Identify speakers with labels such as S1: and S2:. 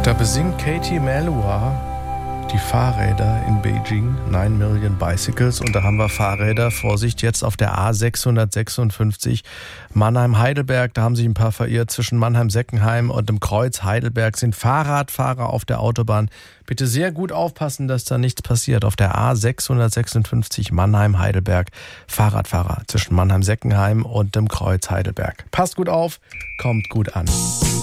S1: Da besingt Katie Melua die Fahrräder in Beijing, 9 Million Bicycles. Und da haben wir Fahrräder, Vorsicht, jetzt auf der A656 Mannheim-Heidelberg. Da haben sich ein paar verirrt. Zwischen Mannheim-Seckenheim und dem Kreuz Heidelberg sind Fahrradfahrer auf der Autobahn. Bitte sehr gut aufpassen, dass da nichts passiert. Auf der A656 Mannheim-Heidelberg Fahrradfahrer zwischen Mannheim-Seckenheim und dem Kreuz Heidelberg. Passt gut auf, kommt gut an.